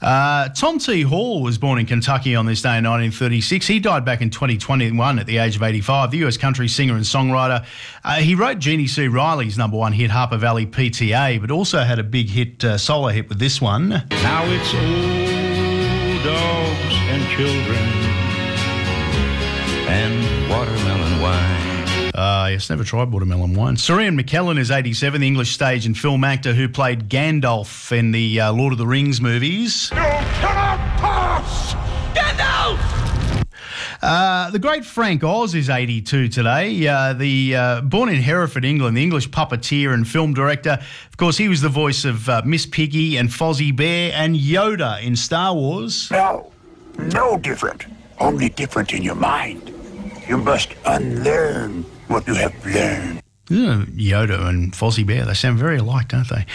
Tom T. Hall was born in Kentucky on this day in 1936. He died back in 2021 at the age of 85. The US country singer and songwriter. He wrote Jeannie C. Riley's #1 hit, Harper Valley PTA, but also had a big hit, solo hit with this one. Now it's old dogs and children and watermelon wine. Yes, never tried watermelon wine. Sir Ian McKellen is 87, the English stage and film actor who played Gandalf in the Lord of the Rings movies. You cannot pass! Gandalf! The great Frank Oz is 82 today. Born in Hereford, England, the English puppeteer and film director. Of course, he was the voice of Miss Piggy and Fozzie Bear and Yoda in Star Wars. No different. Only different in your mind. You must unlearn what you have learned. Yoda and Fozzie Bear, they sound very alike, don't they?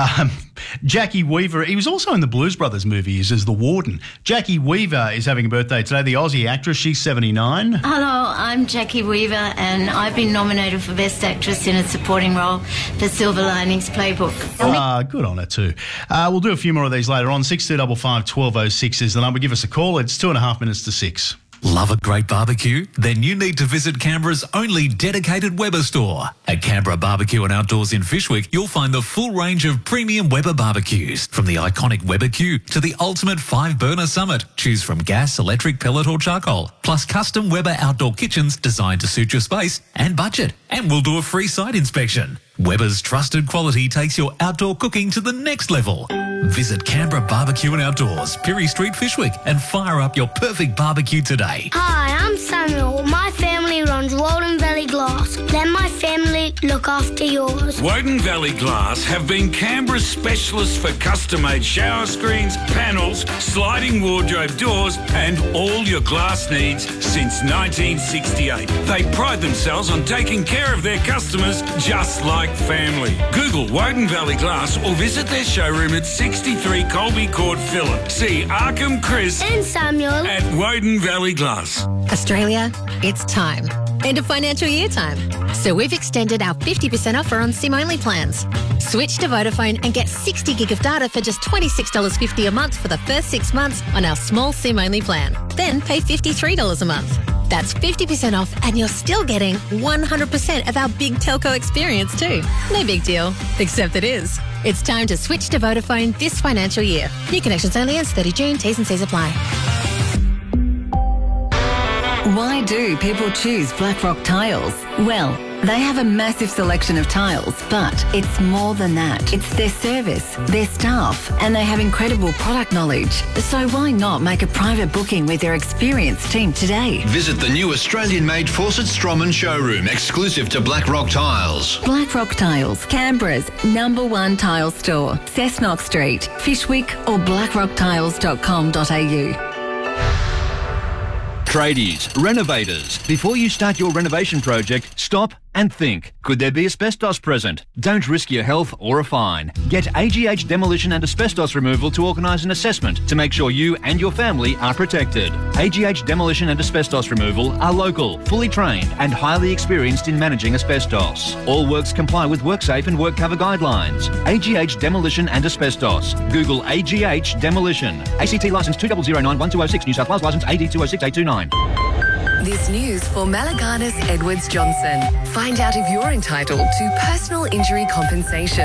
Jackie Weaver, he was also in the Blues Brothers movies as the Warden. Jackie Weaver is having a birthday today, the Aussie actress. She's 79. Hello, I'm Jackie Weaver, and I've been nominated for Best Actress in a Supporting Role for Silver Linings Playbook. Good on her too. We'll do a few more of these later on. 6255 1206 is the number. Give us a call. It's 2.5 minutes to 6. Love a great barbecue? Then you need to visit Canberra's only dedicated Weber store. At Canberra Barbecue and Outdoors in Fyshwick, you'll find the full range of premium Weber barbecues. From the iconic Weber Q to the ultimate 5-burner Summit. Choose from gas, electric, pellet or charcoal. Plus custom Weber outdoor kitchens designed to suit your space and budget. And we'll do a free site inspection. Weber's trusted quality takes your outdoor cooking to the next level. Visit Canberra Barbecue and Outdoors, Pirie Street, Fyshwick, and fire up your perfect barbecue today. Hi, I'm Samuel. My family runs Woden Valley Glass. Let my family look after yours. Woden Valley Glass have been Canberra's specialists for custom-made shower screens, panels, sliding wardrobe doors, and all your glass needs since 1968. They pride themselves on taking care of their customers just like family. Google Woden Valley Glass or visit their showroom at 63 Colby Court, Phillip. See Arkham, Chris And Samuel at Woden Valley Glass. Australia, it's time. End of financial year time. So we've extended our 50% offer on SIM-only plans. Switch to Vodafone and get 60 gig of data for just $26.50 a month for the first 6 months on our small SIM-only plan. Then pay $53 a month. That's 50% off and you're still getting 100% of our big telco experience too. No big deal, except it is. It's time to switch to Vodafone this financial year. New connections only ends 30 June. T's and C's apply. Why do people choose Blackrock Tiles? Well, they have a massive selection of tiles, but it's more than that. It's their service, their staff, and they have incredible product knowledge. So why not make a private booking with their experienced team today? Visit the new Australian-made Fawcett Stroman showroom, exclusive to Blackrock Tiles. Blackrock Tiles, Canberra's #1 tile store. Cessnock Street, Fyshwick or blackrocktiles.com.au. Tradies, renovators, before you start your renovation project, stop and think. Could there be asbestos present? Don't risk your health or a fine. Get AGH Demolition and Asbestos Removal to organise an assessment to make sure you and your family are protected. AGH Demolition and Asbestos Removal are local, fully trained and highly experienced in managing asbestos. All works comply with WorkSafe and WorkCover guidelines. AGH Demolition and Asbestos. Google AGH Demolition. ACT licence 2009-1206, New South Wales licence AD 206-829. This news for Malaganas Edwards Johnson. Find out if you're entitled to personal injury compensation.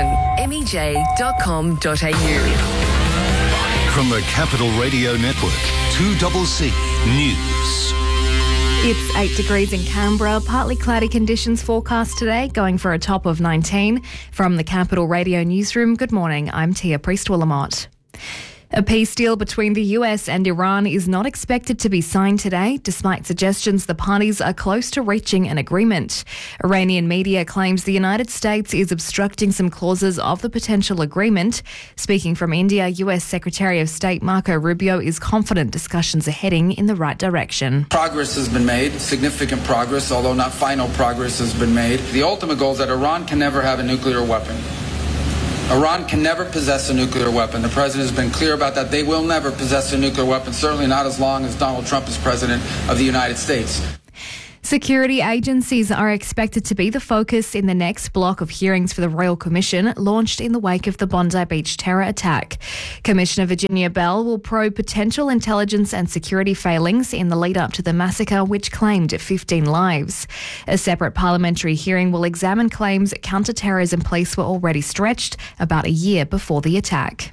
MEJ.com.au. From the Capital Radio Network, 2CC News. It's 8 degrees in Canberra, partly cloudy conditions forecast today, going for a top of 19. From the Capital Radio Newsroom, good morning, I'm Tia Priest-Willamott. A peace deal between the US and Iran is not expected to be signed today, despite suggestions the parties are close to reaching an agreement. Iranian media claims the United States is obstructing some clauses of the potential agreement. Speaking from India, US Secretary of State Marco Rubio is confident discussions are heading in the right direction. Progress has been made, significant progress, although not final progress has been made. The ultimate goal is that Iran can never have a nuclear weapon. Iran can never possess a nuclear weapon. The president has been clear about that. They will never possess a nuclear weapon, certainly not as long as Donald Trump is president of the United States. Security agencies are expected to be the focus in the next block of hearings for the Royal Commission launched in the wake of the Bondi Beach terror attack. Commissioner Virginia Bell will probe potential intelligence and security failings in the lead up to the massacre, which claimed 15 lives. A separate parliamentary hearing will examine claims counter-terrorism police were already stretched about a year before the attack.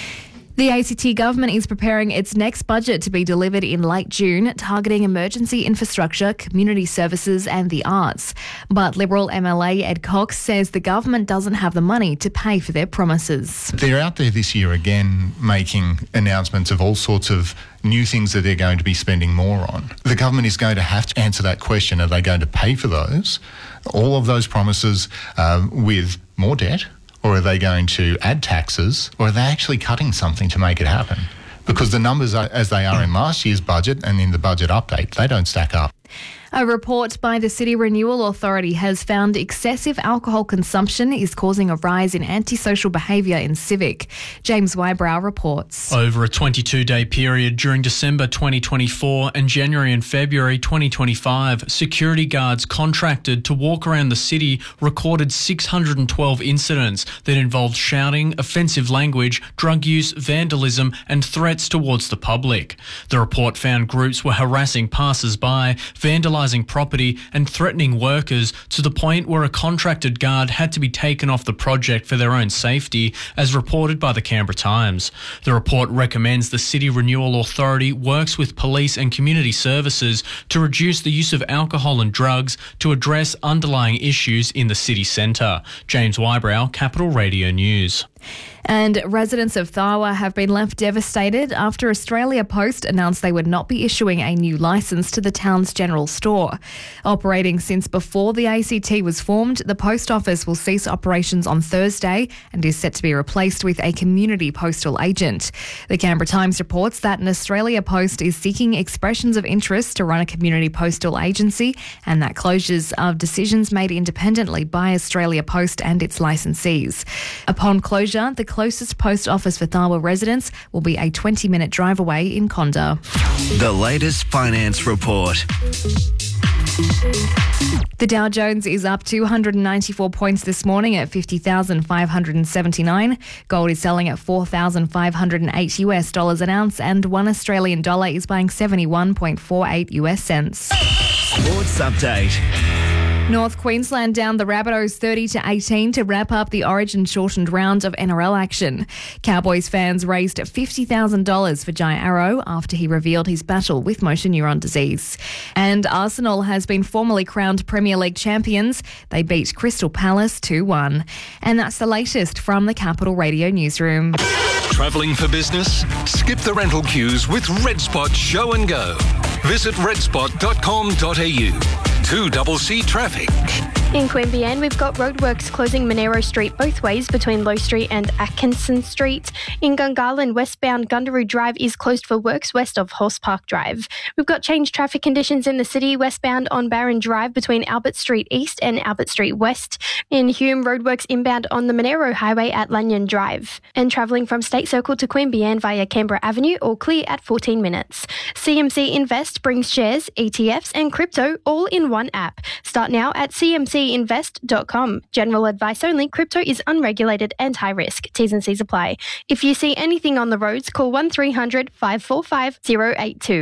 The ACT government is preparing its next budget to be delivered in late June, targeting emergency infrastructure, community services and the arts. But Liberal MLA Ed Cox says the government doesn't have the money to pay for their promises. They're out there this year again making announcements of all sorts of new things that they're going to be spending more on. The government is going to have to answer that question. Are they going to pay for those? All of those promises with more debt? Or are they going to add taxes? Or are they actually cutting something to make it happen? Because the numbers, as they are in last year's budget and in the budget update, they don't stack up. A report by the City Renewal Authority has found excessive alcohol consumption is causing a rise in antisocial behaviour in Civic. James Wybrow reports. Over a 22-day period during December 2024 and January and February 2025, security guards contracted to walk around the city recorded 612 incidents that involved shouting, offensive language, drug use, vandalism and threats towards the public. The report found groups were harassing passers-by, vandalising property and threatening workers to the point where a contracted guard had to be taken off the project for their own safety, as reported by the Canberra Times. The report recommends the City Renewal Authority works with police and community services to reduce the use of alcohol and drugs to address underlying issues in the city centre. James Wybrow, Capital Radio News. And residents of Tharwa have been left devastated after Australia Post announced they would not be issuing a new licence to the town's general store. Operating since before the ACT was formed, the post office will cease operations on Thursday and is set to be replaced with a community postal agent. The Canberra Times reports that an Australia Post is seeking expressions of interest to run a community postal agency, and that closures are decisions made independently by Australia Post and its licensees. Upon closure, the closest post office for Tharwa residents will be a 20-minute drive away in Conda. The latest finance report. The Dow Jones is up 294 points this morning at 50,579. Gold is selling at $4,508 an ounce, and $1 Australian dollar is buying 71.48 US cents. Sports update. North Queensland down the Rabbitohs 30-18 to wrap up the Origin shortened round of NRL action. Cowboys fans raised $50,000 for Jai Arrow after he revealed his battle with motor neuron disease. And Arsenal has been formally crowned Premier League champions. They beat Crystal Palace 2-1. And that's the latest from the Capital Radio newsroom. Travelling for business? Skip the rental queues with RedSpot Show and Go. Visit redspot.com.au. 2CC Traffic. In Queanbeyan, we've got roadworks closing Monero Street both ways between Low Street and Atkinson Street. In Gungahlin, westbound Gundaroo Drive is closed for works west of Horse Park Drive. We've got changed traffic conditions in the city, westbound on Barron Drive between Albert Street East and Albert Street West. In Hume, roadworks inbound on the Monero Highway at Lanyon Drive. And travelling from State Circle to Queanbeyan via Canberra Avenue, all clear at 14 minutes. CMC Invest brings shares, ETFs and crypto all in one app. Start now at cmcinvest.com. General advice only. Crypto is unregulated and high risk. T's and C's apply. If you see anything on the roads, call 1300 545 082.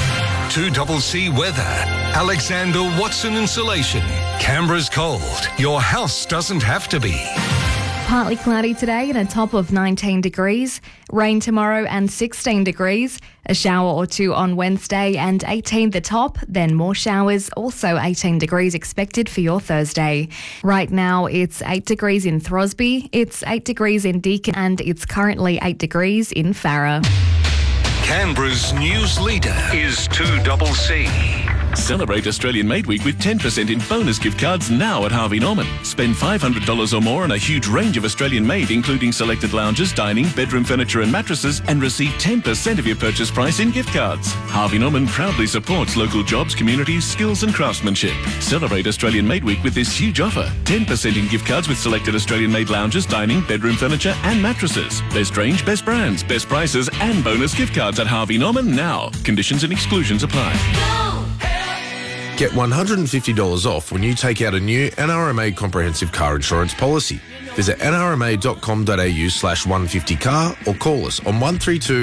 2CC Weather. Alexander Watson Insulation. Canberra's cold. Your house doesn't have to be. Partly cloudy today and a top of 19 degrees. Rain tomorrow and 16 degrees. A shower or two on Wednesday and 18 the top. Then more showers, also 18 degrees expected for your Thursday. Right now it's 8 degrees in Throsby, it's 8 degrees in Deakin, and it's currently 8 degrees in Farrer. Canberra's news leader is 2CC. Celebrate Australian Made Week with 10% in bonus gift cards now at Harvey Norman. Spend $500 or more on a huge range of Australian made, including selected lounges, dining, bedroom furniture and mattresses, and receive 10% of your purchase price in gift cards. Harvey Norman proudly supports local jobs, communities, skills and craftsmanship. Celebrate Australian Made Week with this huge offer. 10% in gift cards with selected Australian made lounges, dining, bedroom furniture and mattresses. Best range, best brands, best prices and bonus gift cards at Harvey Norman now. Conditions and exclusions apply. Get $150 off when you take out a new NRMA comprehensive car insurance policy. Visit nrma.com.au/150car or call us on 132